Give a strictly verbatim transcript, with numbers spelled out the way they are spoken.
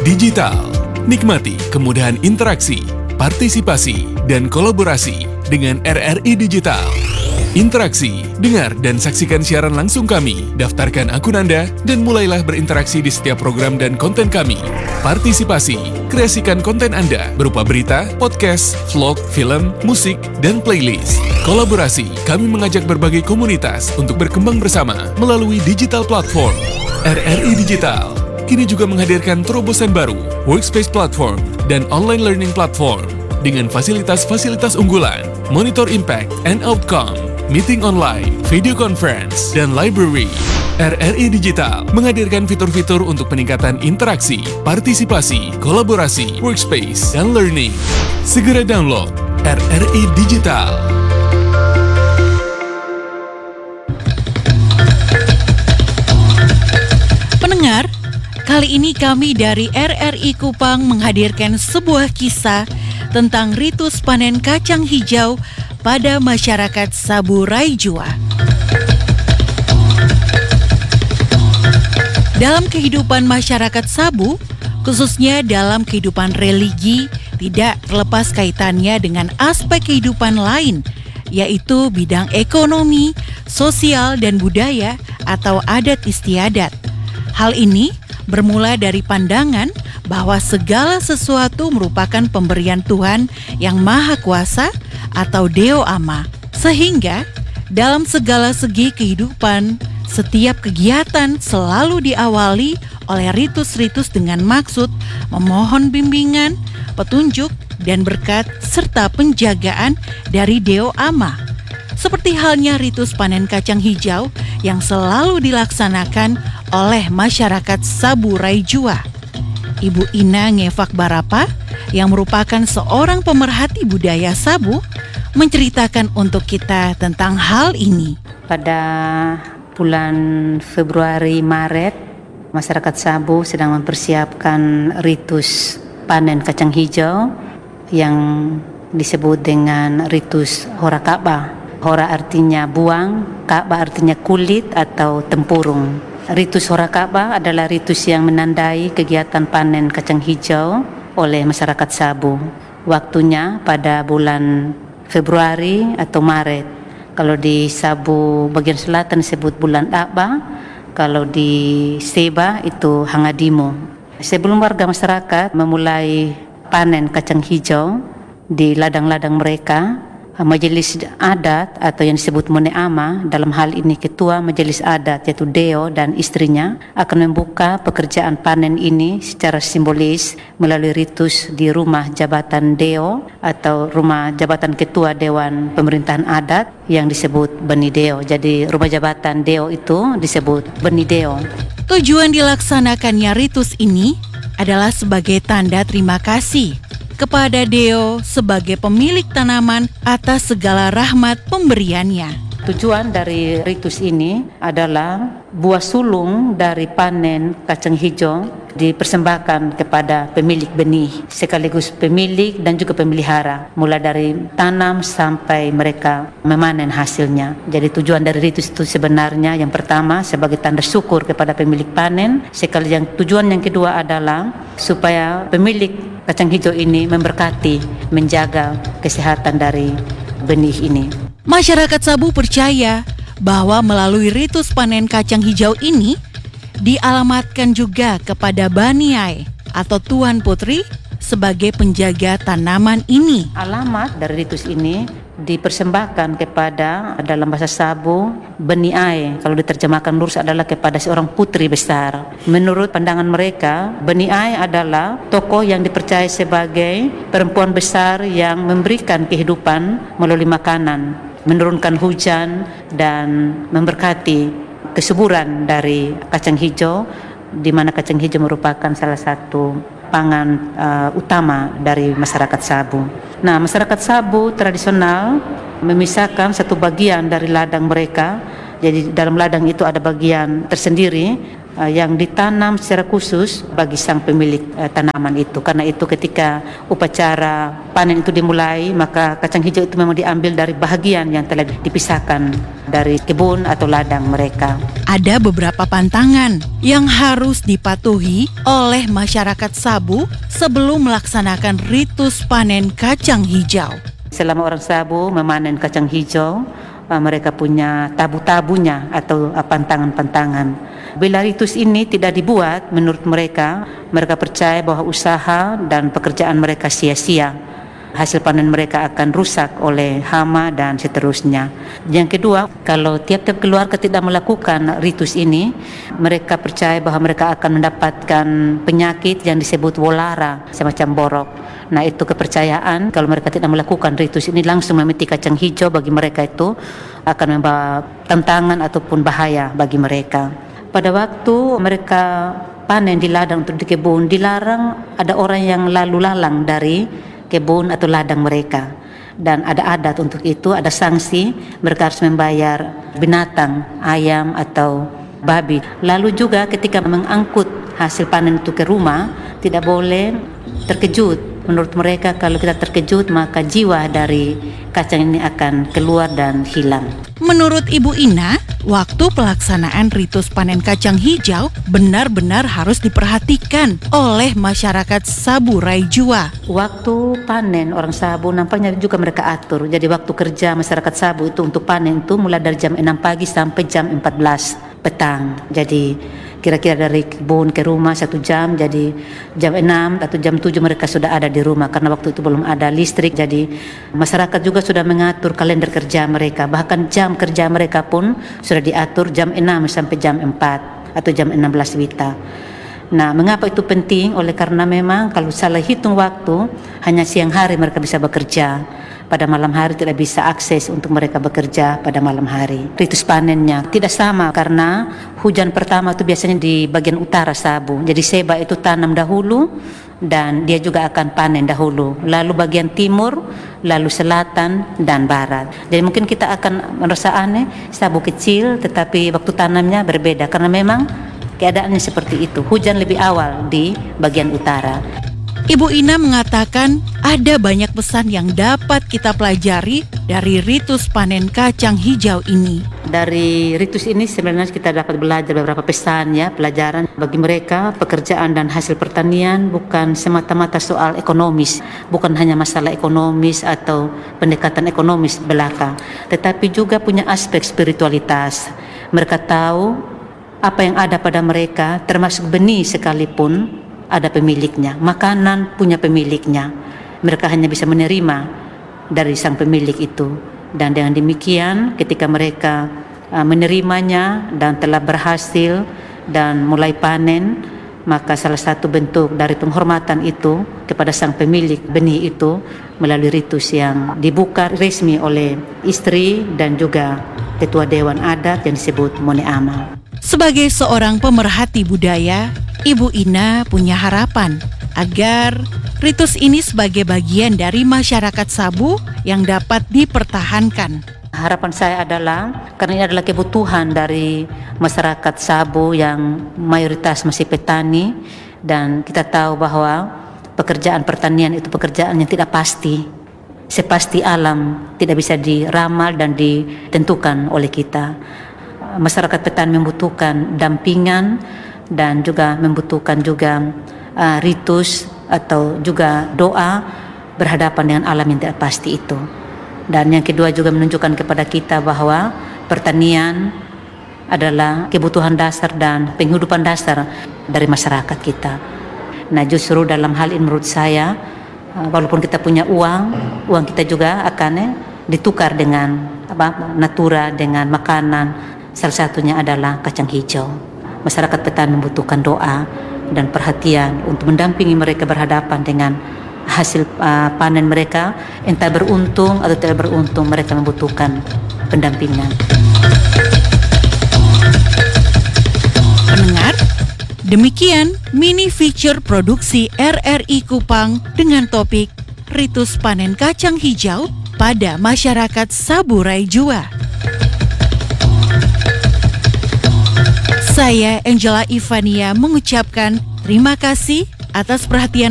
Digital. Nikmati kemudahan interaksi, partisipasi, dan kolaborasi dengan R R I Digital. Interaksi, dengar dan saksikan siaran langsung kami, daftarkan akun Anda, dan mulailah berinteraksi di setiap program dan konten kami. Partisipasi, kreasikan konten Anda berupa berita, podcast, vlog, film, musik, dan playlist. Kolaborasi, kami mengajak berbagai komunitas untuk berkembang bersama melalui digital platform. R R I Digital kini juga menghadirkan terobosan baru, workspace platform, dan online learning platform dengan fasilitas-fasilitas unggulan, monitor impact and outcome, meeting online, video conference, dan library. R R I Digital menghadirkan fitur-fitur untuk peningkatan interaksi, partisipasi, kolaborasi, workspace, dan learning. Segera download R R I Digital. Pendengar, kali ini kami dari R R I Kupang menghadirkan sebuah kisah tentang ritus panen kacang hijau pada masyarakat Sabu Raijua. Dalam kehidupan masyarakat Sabu, khususnya dalam kehidupan religi, tidak terlepas kaitannya dengan aspek kehidupan lain, yaitu bidang ekonomi, sosial, dan budaya atau adat istiadat. Hal ini bermula dari pandangan bahwa segala sesuatu merupakan pemberian Tuhan yang Maha Kuasa atau Deo Ama. Sehingga dalam segala segi kehidupan, setiap kegiatan selalu diawali oleh ritus-ritus dengan maksud memohon bimbingan, petunjuk, dan berkat serta penjagaan dari Deo Ama. Seperti halnya ritus panen kacang hijau yang selalu dilaksanakan oleh masyarakat Sabu Raijua. Ibu Ina Ngefak Barapa yang merupakan seorang pemerhati budaya Sabu menceritakan untuk kita tentang hal ini. Pada bulan Februari Maret, masyarakat Sabu sedang mempersiapkan ritus panen kacang hijau yang disebut dengan ritus Hora Ka'bah. Hora artinya buang, Ka'bah artinya kulit atau tempurung. Ritus Hora Ka'bah adalah ritus yang menandai kegiatan panen kacang hijau oleh masyarakat Sabu. Waktunya pada bulan Februari atau Maret. Kalau di Sabu bagian selatan disebut bulan Aba, kalau di Seba itu Hangadimo. Sebelum warga masyarakat memulai panen kacang hijau di ladang-ladang mereka, majelis adat atau yang disebut Mone Ama, dalam hal ini ketua majelis adat yaitu Deo dan istrinya akan membuka pekerjaan panen ini secara simbolis melalui ritus di rumah jabatan Deo atau rumah jabatan ketua Dewan Pemerintahan Adat yang disebut Beni Deo. Jadi rumah jabatan Deo itu disebut Beni Deo. Tujuan dilaksanakannya ritus ini adalah sebagai tanda terima kasih kepada Deo sebagai pemilik tanaman atas segala rahmat pemberiannya. Tujuan dari ritus ini adalah buah sulung dari panen kacang hijau dipersembahkan kepada pemilik benih, sekaligus pemilik dan juga pemelihara, mulai dari tanam sampai mereka memanen hasilnya. Jadi tujuan dari ritus itu sebenarnya yang pertama sebagai tanda syukur kepada pemilik panen, sekali yang tujuan yang kedua adalah supaya pemilik kacang hijau ini memberkati, menjaga kesehatan dari benih ini. Masyarakat Sabu percaya bahwa melalui ritus panen kacang hijau ini dialamatkan juga kepada Baniai atau Tuan Putri sebagai penjaga tanaman ini. Alamat dari ritus ini dipersembahkan kepada, dalam bahasa Sabu, Beniai. Kalau diterjemahkan lurus adalah kepada seorang putri besar. Menurut pandangan mereka, Beniai adalah tokoh yang dipercaya sebagai perempuan besar yang memberikan kehidupan melalui makanan, menurunkan hujan, dan memberkati kesuburan dari kacang hijau, di mana kacang hijau merupakan salah satu pangan uh, utama dari masyarakat Sabu. Nah, masyarakat Sabu tradisional memisahkan satu bagian dari ladang mereka. Jadi dalam ladang itu ada bagian tersendiri uh, yang ditanam secara khusus bagi sang pemilik uh, tanaman itu. Karena itu ketika upacara panen itu dimulai, maka kacang hijau itu memang diambil dari bahagian yang telah dipisahkan dari kebun atau ladang mereka. Ada beberapa pantangan yang harus dipatuhi oleh masyarakat Sabu sebelum melaksanakan ritus panen kacang hijau. Selama orang Sabu memanen kacang hijau, mereka punya tabu-tabunya atau pantangan-pantangan. Bila ritus ini tidak dibuat, menurut mereka, mereka percaya bahwa usaha dan pekerjaan mereka sia-sia. Hasil panen mereka akan rusak oleh hama dan seterusnya. Yang kedua, kalau tiap-tiap keluarga tidak melakukan ritus ini, mereka percaya bahwa mereka akan mendapatkan penyakit yang disebut wolara, semacam borok. Nah, itu kepercayaan kalau mereka tidak melakukan ritus ini langsung memetik kacang hijau, bagi mereka itu akan membawa tantangan ataupun bahaya bagi mereka. Pada waktu mereka panen di ladang untuk di kebun, dilarang ada orang yang lalu lalang dari kebun atau ladang mereka. Dan ada adat untuk itu, ada sanksi, mereka harus membayar binatang, ayam atau babi. Lalu juga ketika mengangkut hasil panen itu ke rumah, tidak boleh terkejut. Menurut mereka kalau kita terkejut maka jiwa dari kacang ini akan keluar dan hilang. Menurut Ibu Ina, waktu pelaksanaan ritus panen kacang hijau benar-benar harus diperhatikan oleh masyarakat Sabu Raijua. Waktu panen orang Sabu nampaknya juga mereka atur. Jadi waktu kerja masyarakat Sabu itu untuk panen itu mulai dari jam enam pagi sampai jam empat belas petang. Jadi kira-kira dari kebun ke rumah satu jam, jadi jam enam atau jam tujuh mereka sudah ada di rumah karena waktu itu belum ada listrik. Jadi masyarakat juga sudah mengatur kalender kerja mereka, bahkan jam kerja mereka pun sudah diatur jam enam sampai jam empat atau jam enam belas Wita. Nah, mengapa itu penting? Oleh karena memang kalau salah hitung waktu, hanya siang hari mereka bisa bekerja. Pada malam hari tidak bisa akses untuk mereka bekerja pada malam hari. Ritus panennya tidak sama karena hujan pertama itu biasanya di bagian utara Sabu. Jadi seba itu tanam dahulu dan dia juga akan panen dahulu. Lalu bagian timur, lalu selatan dan barat. Jadi mungkin kita akan merasa aneh, Sabu kecil tetapi waktu tanamnya berbeda karena memang keadaannya seperti itu. Hujan lebih awal di bagian utara. Ibu Ina mengatakan ada banyak pesan yang dapat kita pelajari dari ritus panen kacang hijau ini. Dari ritus ini sebenarnya kita dapat belajar beberapa pesan ya, pelajaran bagi mereka. Pekerjaan dan hasil pertanian bukan semata-mata soal ekonomis, bukan hanya masalah ekonomis atau pendekatan ekonomis belaka, tetapi juga punya aspek spiritualitas. Mereka tahu apa yang ada pada mereka, termasuk benih sekalipun ada pemiliknya, makanan punya pemiliknya. Mereka hanya bisa menerima dari sang pemilik itu. Dan dengan demikian ketika mereka uh, menerimanya dan telah berhasil dan mulai panen, maka salah satu bentuk dari penghormatan itu kepada sang pemilik benih itu melalui ritus yang dibuka resmi oleh istri dan juga ketua dewan adat yang disebut Mone Ama. Sebagai seorang pemerhati budaya, Ibu Ina punya harapan agar ritus ini sebagai bagian dari masyarakat Sabu yang dapat dipertahankan. Harapan saya adalah, karena ini adalah kebutuhan dari masyarakat Sabu yang mayoritas masih petani, dan kita tahu bahwa pekerjaan pertanian itu pekerjaan yang tidak pasti, sepasti alam, tidak bisa diramal dan ditentukan oleh kita. Masyarakat petani membutuhkan dampingan dan juga membutuhkan juga uh, ritus atau juga doa berhadapan dengan alam yang tidak pasti itu. Dan yang kedua juga menunjukkan kepada kita bahwa pertanian adalah kebutuhan dasar dan penghidupan dasar dari masyarakat kita. Nah, justru dalam hal ini menurut saya, uh, walaupun kita punya uang, uang kita juga akan eh, ditukar dengan apa, natura, dengan makanan. Salah satunya adalah kacang hijau. Masyarakat petani membutuhkan doa dan perhatian untuk mendampingi mereka berhadapan dengan hasil uh, panen mereka, entah beruntung atau tidak beruntung, mereka membutuhkan pendampingan. Pendengar, demikian mini feature produksi R R I Kupang dengan topik Ritus Panen Kacang Hijau pada Masyarakat Sabu Raijua. Saya Angela Ivania mengucapkan terima kasih atas perhatian